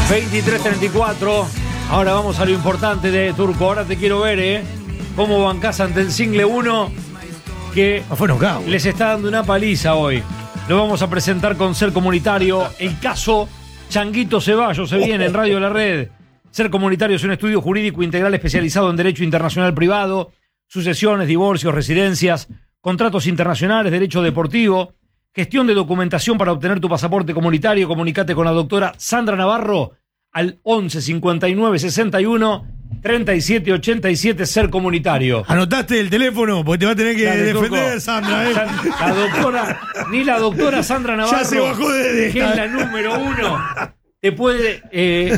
23:34. Ahora vamos a lo importante de Turco. Ahora te quiero ver, cómo bancás ante el Single 1 que les está dando una paliza hoy. Lo vamos a presentar con Ser Comunitario. El caso Changuito Ceballos se viene en Radio La Red. Ser Comunitario es un estudio jurídico integral especializado en derecho internacional privado, sucesiones, divorcios, residencias, contratos internacionales, derecho deportivo, gestión de documentación para obtener tu pasaporte comunitario. Comunicate con la doctora Sandra Navarro al 11 59 61 37 87. Ser Comunitario. ¿Anotaste el teléfono? Porque te va a tener que defender, Sandra. La doctora Sandra Navarro, ya se bajó de que es la número 1, te puede...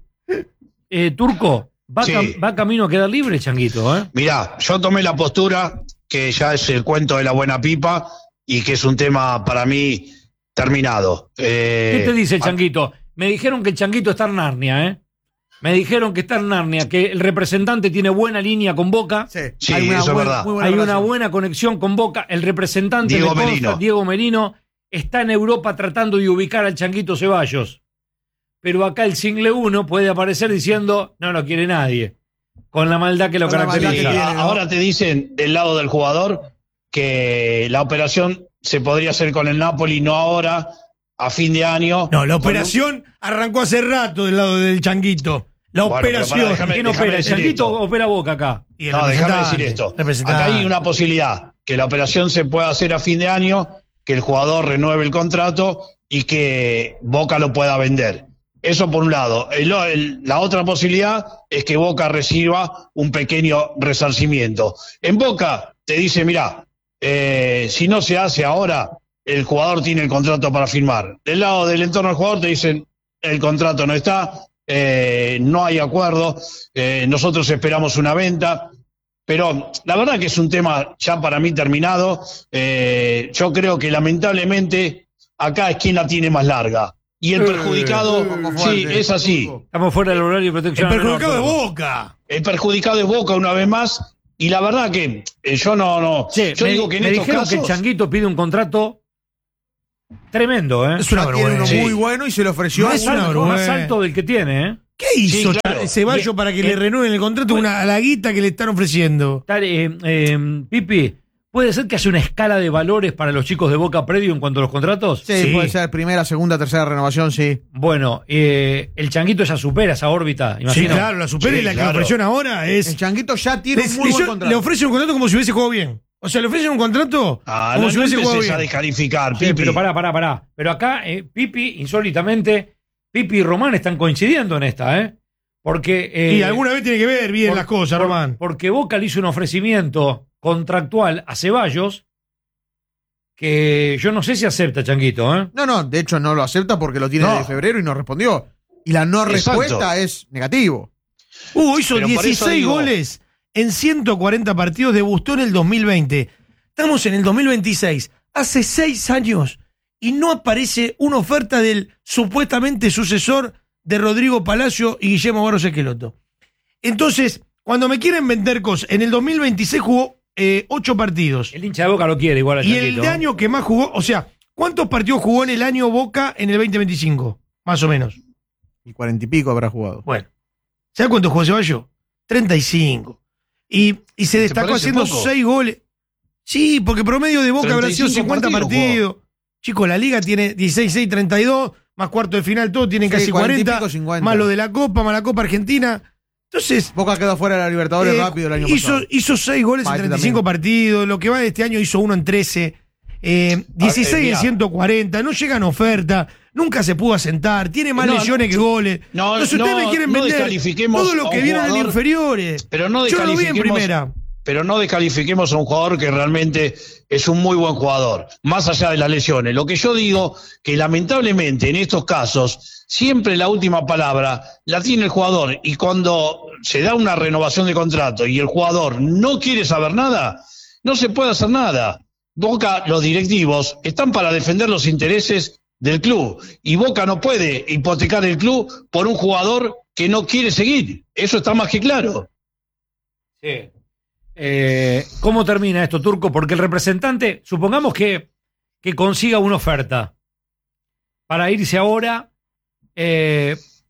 Turco, va camino a quedar libre, Changuito, Mirá, yo tomé la postura que ya es el cuento de la buena pipa y que es un tema para mí terminado. ¿Qué te dice el Changuito? Me dijeron que el Changuito está en Narnia, Me dijeron que está en Narnia, que el representante tiene buena línea con Boca. Sí, eso es verdad. Hay una buena conexión con Boca. El representante Diego Merino está en Europa tratando de ubicar al Changuito Ceballos. Pero acá el Single 1 puede aparecer diciendo, no quiere nadie. Con la maldad que lo caracteriza. Ahora te dicen del lado del jugador que la operación se podría hacer con el Napoli, no ahora, a fin de año. No, la operación arrancó hace rato del lado del Changuito. La operación. ¿Quién opera? ¿El Changuito opera Boca acá? No, déjame decir esto. Acá hay una posibilidad, que la operación se pueda hacer a fin de año, que el jugador renueve el contrato y que Boca lo pueda vender. Eso por un lado. La otra posibilidad es que Boca reciba un pequeño resarcimiento. En Boca te dice, mirá, si no se hace ahora, el jugador tiene el contrato para firmar. Del lado del entorno del jugador te dicen, el contrato no está, no hay acuerdo, nosotros esperamos una venta. Pero la verdad que es un tema ya para mí terminado. Yo creo que lamentablemente acá es quien la tiene más larga. Y el perjudicado, sí, es así. Estamos fuera del horario de protección. El perjudicado es Boca. El perjudicado es Boca una vez más. Y la verdad que yo no. Yo digo que en estos casos. Que el Changuito pide un contrato tremendo, Es una vergüenza. Uno muy bueno y se lo ofreció. Más alto del que tiene, ¿Qué hizo Ceballos para que le renueven el contrato a la guita que le están ofreciendo? Pipi, ¿puede ser que hace una escala de valores para los chicos de Boca predio en cuanto a los contratos? Sí, puede ser primera, segunda, tercera renovación, sí. Bueno, el Changuito ya supera esa órbita, imagino. Sí, claro, la supera y la que le ofrecieron ahora es... El Changuito ya tiene un muy buen contrato. Le ofrecen un contrato como si hubiese jugado bien. O sea, le ofrecen un contrato como si hubiese jugado bien. A descalificar, sí, Pipi. Pero pará. Pero acá, Pipi, insólitamente, Pipi y Román están coincidiendo en esta, Porque... y alguna vez tiene que ver bien las cosas, Román. Porque Boca le hizo un ofrecimiento contractual a Ceballos que yo no sé si acepta, Changuito, No, de hecho no lo acepta porque lo tiene desde febrero y no respondió. Y la no respuesta es negativo. Hizo 16 goles en 140 partidos, debutó en el 2020. Estamos en el 2026, hace 6 años, y no aparece una oferta del supuestamente sucesor de Rodrigo Palacio y Guillermo Barros Esqueloto. Entonces, cuando me quieren vender cosas, en el 2026 jugó 8 partidos. El hincha de Boca lo quiere igual a Changuito. Y el de año que más jugó, o sea, ¿cuántos partidos jugó en el año Boca en el 2025? Más o menos. Y 40 y pico habrá jugado. Bueno. ¿Sabes cuántos jugó Ceballos? 35. Y se destacó haciendo poco? 6 goles. Sí, porque promedio de Boca habrá sido 50 partidos. Chicos, la liga tiene 16, 6, 32, más cuarto de final, todo tienen casi 40, pico, 50. Más lo de la Copa, más la Copa Argentina. Entonces, Boca quedó fuera de la Libertadores rápido el año pasado. Hizo 6 goles en 35 partidos. Lo que va de este año hizo 1 en 13. 16 en 140. No llegan oferta. Nunca se pudo asentar. Tiene más lesiones que goles. Entonces ustedes me quieren vender todo lo que viene en inferiores. Pero no yo lo vi en primera. Pero no descalifiquemos a un jugador que realmente es un muy buen jugador, más allá de las lesiones. Lo que yo digo, que lamentablemente en estos casos, siempre la última palabra la tiene el jugador, y cuando se da una renovación de contrato y el jugador no quiere saber nada, no se puede hacer nada. Boca, los directivos, están para defender los intereses del club, y Boca no puede hipotecar el club por un jugador que no quiere seguir. Eso está más que claro. Sí. ¿Cómo termina esto, Turco? Porque el representante, supongamos que consiga una oferta para irse ahora,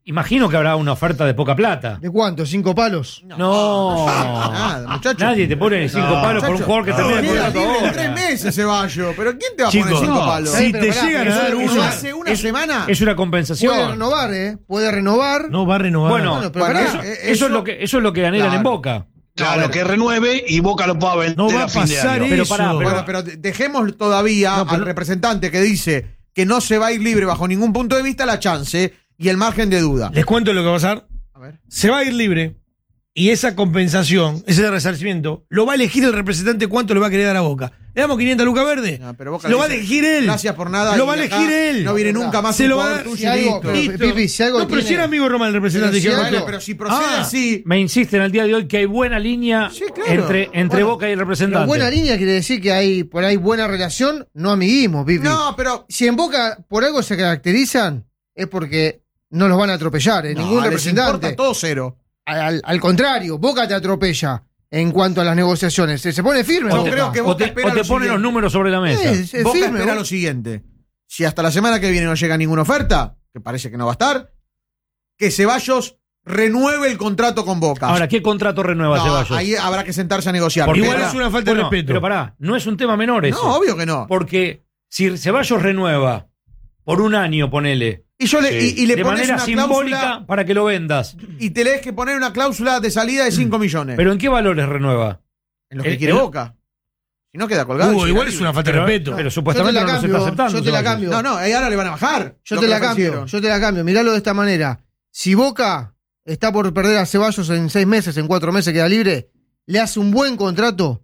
imagino que habrá una oferta de poca plata. ¿De cuánto? ¿5 palos? No. Nada, muchacho. Nadie te pone 5 palos por un jugador que termina el contrato En ahora. 3 meses Ceballos. ¿Pero quién te va a poner Chicos, 5 palos? si pero te pará, llegan a pero dar eso uno. Hace una semana. Es una compensación. Puede renovar, ¿eh? Puede renovar. No va a renovar. Bueno, pero Bueno, pará. eso es lo que anhelan Claro. en Boca. Claro, que renueve y Boca lo pueda vender No va a a fin de pasar año. Pero eso. pará, Bueno, pero dejemos todavía al representante que dice que no se va a ir libre bajo ningún punto de vista la chance y el margen de duda. Les cuento lo que va a pasar. A ver. Se va a ir libre y esa compensación, ese resarcimiento, lo va a elegir el representante cuánto le va a querer dar a Boca. ¿Le damos 500 lucas verde? No, pero Boca lo le va a dice, elegir él. Gracias por nada. Lo y va a acá elegir él. No viene nunca más Se un lo va a jugador dar. tuyo Si y algo, listo. pero, Listo. Pipi, si algo No, pero tiene- si era amigo Román el representante. Pero si que- algo- Vale, pero si procede Ah. así. Me insisten al día de hoy que hay buena línea Sí, claro. entre Bueno, Boca y el Pero representante. buena línea quiere decir que hay por ahí buena relación, no amiguismo, Pipi. No, pero. Si en Boca por algo se caracterizan, es porque no los van a atropellar, ningún les representante. importa todo cero. Al contrario, Boca te atropella en cuanto a las negociaciones. Se pone firme. Yo Boca. creo que o Boca te espera lo ponen los siguiente. números sobre la mesa. Es Boca firme. espera lo siguiente. Si hasta la semana que viene no llega ninguna oferta, que parece que no va a estar, que Ceballos renueve el contrato con Boca. Ahora, ¿qué contrato renueva No, Ceballos? ahí habrá que sentarse a negociar. Porque Igual pará, es una falta de respeto. Pero pará, no es un tema menor eso. No, obvio que no. Porque si Ceballos renueva por un año, ponele, Y, yo le, y le de pones manera una simbólica cláusula para que lo vendas. y te lees que poner una cláusula de salida de 5 millones. ¿Pero en qué valores renueva? en los que el- quiere el- Boca. Si no queda colgado. y llega igual libre. es una falta de Pero, respeto. pero supuestamente Yo te no la los está cambio, aceptando. yo te la Ceballos. cambio. No, no, ahora le van a bajar. Yo lo te que la le cambio, ofrecieron. yo te la cambio. Miralo de esta manera. Si Boca está por perder a Ceballos en 6 meses, en 4 meses queda libre, le hace un buen contrato,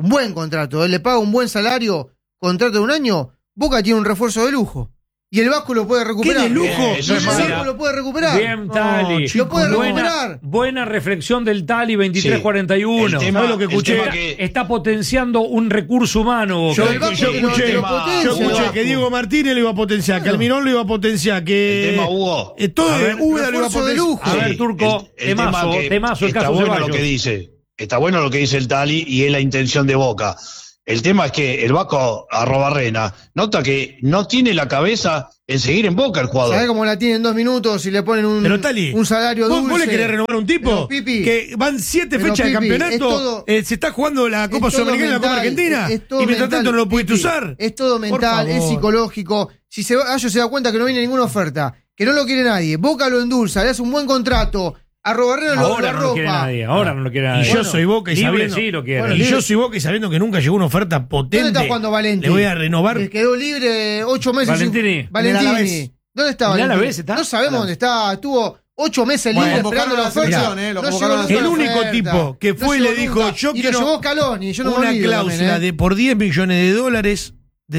él le paga un buen salario, contrato de un año, Boca tiene un refuerzo de lujo. Y el Vasco lo puede recuperar. ¿Qué de lujo? Bien, Y eso el es Vasco mala. lo puede recuperar. Bien, Tali. Lo puede buena, recuperar. buena reflexión del Tali 2341. El tema- ¿Sabes lo que el escuché? tema que- Está potenciando un recurso humano. Boca. Yo el Vasco te lo escuché potencia. que Diego Martínez lo iba a potenciar, que Almirón lo iba a potenciar, que. El tema, Hugo. Todo A ver, Úbeda lo iba a refuerzo de potenciar. lujo. A ver, Sí, Turco, temazo, tema que temazo el está caso bueno Ceballos. lo que dice. Está bueno lo que dice el Tali y es la intención de Boca. El tema es que el Vasco Arrobarrena nota que no tiene la cabeza en seguir en Boca el jugador. ¿Sabés cómo la tienen en 2 minutos y le ponen Pero Tali, un salario dulce? ¿vos le querés renovar a un tipo Pero, Pipi, que van 7 pero, fechas de Pipi, campeonato, es todo- se está jugando la Copa Es todo Sudamericana y la Copa mental, Argentina es todo y mientras mental, tanto no lo pudiste Pipi. usar? Es todo Por mental, es favor. psicológico. Si Ceballos se da cuenta que no viene ninguna oferta, que no lo quiere nadie, Boca lo endulza, le hace un buen contrato, a Robarreno lo Ahora no lo quiere arropa. nadie. Ahora no lo quiere nadie. Y yo soy Boca y Libre sabiendo, sí lo quiere. Bueno, y libre. yo soy Boca y sabiendo que nunca llegó una oferta potente. ¿Dónde está jugando Valenti? Le voy a renovar. Que quedó libre 8 meses. Valentini. sin- Valentini. En el Alavés. ¿Dónde está ¿En el Valentini? Alavés está? No sabemos dónde está. Estuvo 8 meses Bueno, libre convocaron esperando la a la oferta. selección, lo No convocaron a la llegó El nunca único oferta. tipo que fue y llegó le dijo, nunca. yo y quiero lo llevó Scaloni, yo no me una olvido cláusula también, de por 10 millones de dólares,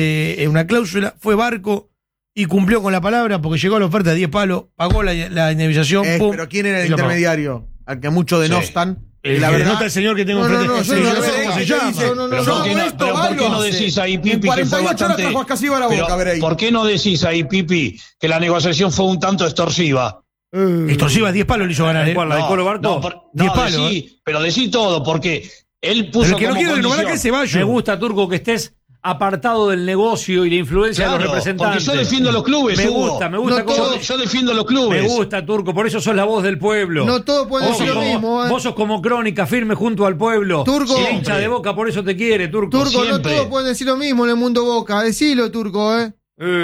una cláusula, fue Barco y cumplió con la palabra porque llegó a la oferta de 10 palos, pagó la indemnización, pum, Pero ¿quién era el y lo pagó. intermediario? Al que muchos denostan. El Y la que verdad. denota el señor que tengo No, no, enfrente. no, Sí, yo no yo lo no sé veo. cómo se ¿Qué llama. dice? No, no, Pero no, ¿por qué no, no, esto, pero ¿por qué no Barlos, decís ahí, en Pipi, que 48 fue horas bastante... trajo a Casibar a Boca, Pero, Break. ¿por qué no decís ahí, Pipi, que la negociación fue un tanto extorsiva? Extorsiva, 10 palos le hizo ganar. ¿Cuál, la de Colo Barco? No, 10 no, palos, decí, pero decí todo, porque él puso Pero el que no como quiere renovar condición. acá es Ceballos. Me gusta, Turco, que estés apartado del negocio y la influencia de Claro, los representantes. porque yo defiendo los clubes, Me Hugo. gusta, me gusta. No cómo- todo- Yo defiendo los clubes. Me gusta, Turco, por eso sos la voz del pueblo. No todos pueden Vos decir sos lo como- mismo, ¿eh? Vos sos como Crónica, firme junto al pueblo. Turco. El hincha de Boca, por eso te quiere, Turco. Turco, no siempre. todos pueden decir lo mismo en el mundo Boca. Decilo, Turco, ¿eh?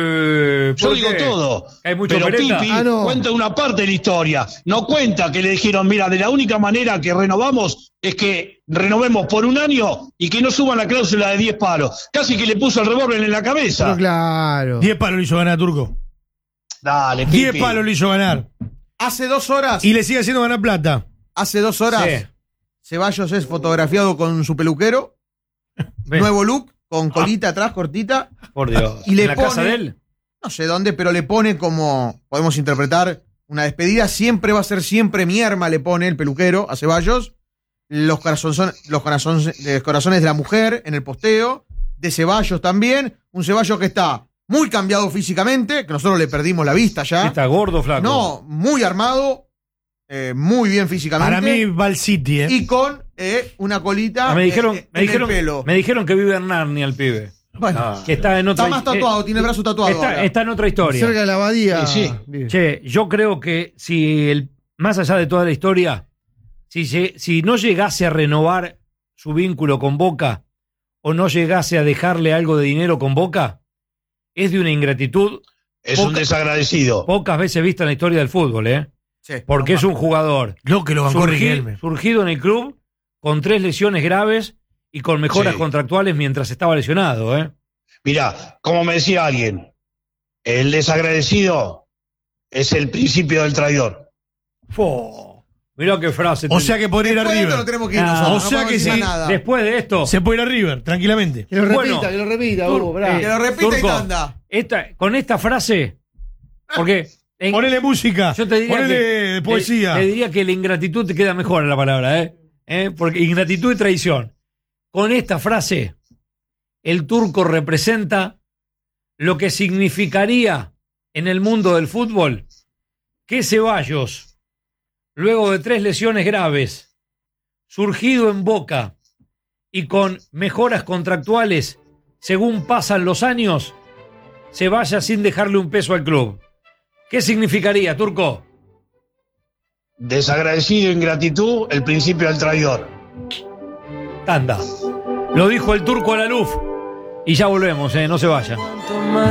Yo ¿por digo qué? todo. ¿Hay mucho pero pereta? Pipi Ah, no. cuenta una parte de la historia. No cuenta que le dijeron, mira, de la única manera que renovamos es que renovemos por un año y que no suban la cláusula de 10 palos. Casi que le puso el revólver en la cabeza. Pero claro. 10 palos le hizo ganar Turco. Dale, Pipi. 10 palos le hizo ganar. Hace 2 horas. Y le sigue haciendo ganar plata. Hace 2 horas. Sí. Ceballos es fotografiado con su peluquero. Ven, Nuevo look, con colita atrás, cortita. por Dios. Y le ¿En la casa pone- de él? No sé dónde, pero le pone como, podemos interpretar, una despedida. Siempre va a ser siempre Mierma, le pone el peluquero a Ceballos. Los corazones de la mujer en el posteo. De Ceballos también. Un Ceballos que está muy cambiado físicamente, que nosotros le perdimos la vista ya. Está gordo, flaco. No, muy armado, muy bien físicamente. Para mí va al City, Y con una colita Ah, me dijeron, en el pelo. me dijeron que vive en Narnia el pibe. Bueno, que está en otra. Está más tatuado, tiene el brazo tatuado. Está en otra historia. Cerca de la abadía. Sí. Che, yo creo que si más allá de toda la historia, si no llegase a renovar su vínculo con Boca o no llegase a dejarle algo de dinero con Boca, es de una ingratitud. Es un desagradecido. Pocas veces vista en la historia del fútbol, ¿eh? Sí, Porque es un jugador Lo que lo bancó Riquelme. surgido en el club con 3 lesiones graves y con mejoras contractuales mientras estaba lesionado, ¿eh? Mirá, como me decía alguien, el desagradecido es el principio del traidor. Mirá qué frase. O sea que podría ir a River. No tenemos que ir nosotros, o sea no que sí. nada. Después de esto, Se puede ir a River, tranquilamente. Que lo repita, Bueno, que lo repita, Hugo, bravo. Que lo repita Turco, y tanda. con esta frase, porque Ponele música, yo te diría ponele poesía. Te diría que la ingratitud te queda mejor en la palabra, porque ingratitud y traición. Con esta frase, el Turco representa lo que significaría en el mundo del fútbol que Ceballos, luego de 3 lesiones graves, surgido en Boca y con mejoras contractuales según pasan los años, se vaya sin dejarle un peso al club. ¿Qué significaría, Turco? Desagradecido, ingratitud, el principio del traidor. Tanda. Lo dijo el Turco a la luz. Y ya volvemos, no se vayan.